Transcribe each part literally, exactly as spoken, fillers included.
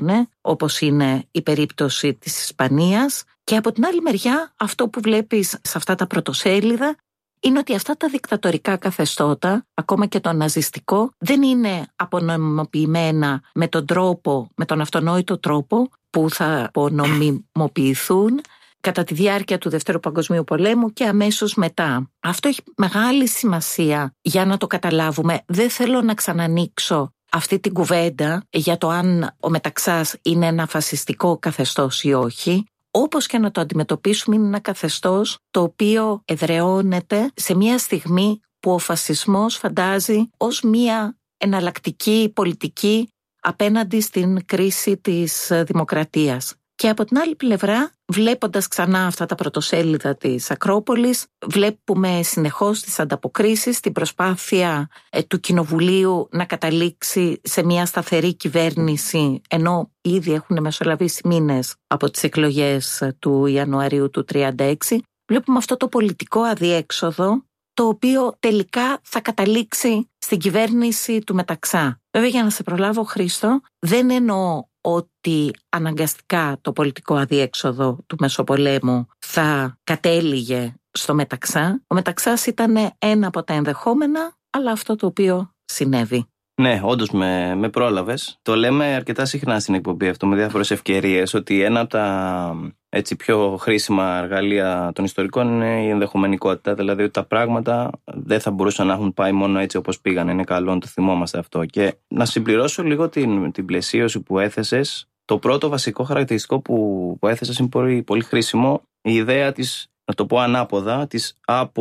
υπάρχουν, όπως είναι η περίπτωση της Ισπανίας. Και από την άλλη μεριά, αυτό που βλέπεις σε αυτά τα πρωτοσέλιδα είναι ότι αυτά τα δικτατορικά καθεστώτα, ακόμα και το ναζιστικό, δεν είναι απονομιμοποιημένα με τον τρόπο, με τον αυτονόητο τρόπο που θα απονομιμοποιηθούν κατά τη διάρκεια του Δευτέρου Παγκοσμίου Πολέμου και αμέσως μετά. Αυτό έχει μεγάλη σημασία για να το καταλάβουμε. Δεν θέλω να ξανανοίξω αυτή την κουβέντα για το αν ο Μεταξάς είναι ένα φασιστικό καθεστώς ή όχι. Όπως και να το αντιμετωπίσουμε, είναι ένα καθεστώς το οποίο εδραιώνεται σε μια στιγμή που ο φασισμός φαντάζει ως μια εναλλακτική πολιτική απέναντι στην κρίση της δημοκρατίας. Και από την άλλη πλευρά, βλέποντας ξανά αυτά τα πρωτοσέλιδα της Ακρόπολης, βλέπουμε συνεχώς τις ανταποκρίσεις, την προσπάθεια ε, του Κοινοβουλίου να καταλήξει σε μια σταθερή κυβέρνηση, ενώ ήδη έχουν μεσολαβήσει μήνες από τις εκλογές του Ιανουαρίου του τριάντα έξι. Βλέπουμε αυτό το πολιτικό αδιέξοδο, το οποίο τελικά θα καταλήξει στην κυβέρνηση του Μεταξά. Βέβαια, για να σε προλάβω, Χρήστο, δεν εννοώ ότι αναγκαστικά το πολιτικό αδιέξοδο του Μεσοπολέμου θα κατέληγε στο Μεταξά. Ο Μεταξάς ήταν ένα από τα ενδεχόμενα, αλλά αυτό το οποίο συνέβη. Ναι, όντως με, με πρόλαβες. Το λέμε αρκετά συχνά στην εκπομπή αυτό με διάφορες ευκαιρίες, ότι ένα από τα έτσι, πιο χρήσιμα εργαλεία των ιστορικών είναι η ενδεχομενικότητα. Δηλαδή ότι τα πράγματα δεν θα μπορούσαν να έχουν πάει μόνο έτσι όπως πήγαν. Είναι καλό να το θυμόμαστε αυτό. Και να συμπληρώσω λίγο την, την πλαισίωση που έθεσες. Το πρώτο βασικό χαρακτηριστικό που, που έθεσες είναι πολύ, πολύ χρήσιμο. Η ιδέα της, να το πω ανάποδα, της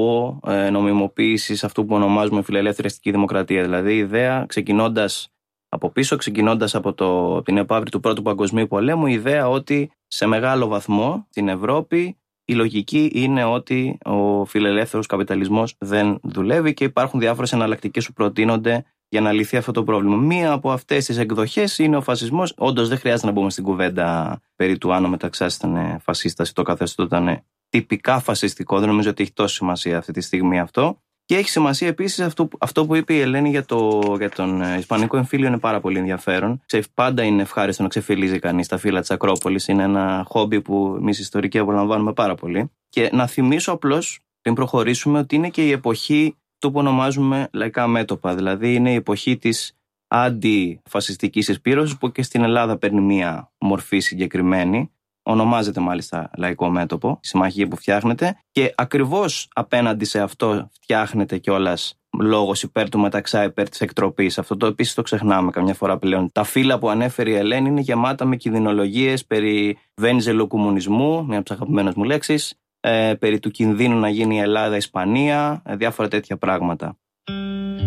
απονομιμοποίησης αυτού που ονομάζουμε φιλελεύθερη αστική δημοκρατία. Δηλαδή η ιδέα ξεκινώντας από πίσω, ξεκινώντας από το, την επαύρη του Πρώτου Παγκοσμίου Πολέμου, η ιδέα ότι σε μεγάλο βαθμό στην Ευρώπη η λογική είναι ότι ο φιλελεύθερος καπιταλισμός δεν δουλεύει και υπάρχουν διάφορες εναλλακτικές που προτείνονται για να λυθεί αυτό το πρόβλημα. Μία από αυτές τις εκδοχές είναι ο φασισμός. Όντως δεν χρειάζεται να μπούμε στην κουβέντα περί του αν ο Μεταξάς ήταν φασίστας ή το καθεστώς ήταν τυπικά φασιστικό. Δεν νομίζω ότι έχει τόση σημασία αυτή τη στιγμή αυτό. Και έχει σημασία επίσης αυτό, αυτό που είπε η Ελένη για, το, για τον Ισπανικό εμφύλιο, είναι πάρα πολύ ενδιαφέρον. Πάντα είναι ευχάριστο να ξεφυλίζει κανείς τα φύλλα της Ακρόπολης. Είναι ένα χόμπι που εμείς ιστορικοί απολαμβάνουμε πάρα πολύ. Και να θυμίσω απλώς, πριν προχωρήσουμε, ότι είναι και η εποχή του που ονομάζουμε λαϊκά μέτωπα. Δηλαδή είναι η εποχή της αντιφασιστικής εισπύρωσης, που και στην Ελλάδα παίρνει μία μορφή συγκεκριμένη. Ονομάζεται μάλιστα λαϊκό μέτωπο, η συμμαχία που φτιάχνεται, και ακριβώς απέναντι σε αυτό φτιάχνεται κιόλας λόγος υπέρ του Μεταξά, υπέρ της εκτροπής. Αυτό το επίσης το ξεχνάμε καμιά φορά πλέον. Τα φύλλα που ανέφερε η Ελένη είναι γεμάτα με κινδυνολογίες περί βενιζελοκομμουνισμού, μια από τις αγαπημένες μου λέξεις, ε, περί του κινδύνου να γίνει η Ελλάδα Ισπανία, ε, διάφορα τέτοια πράγματα.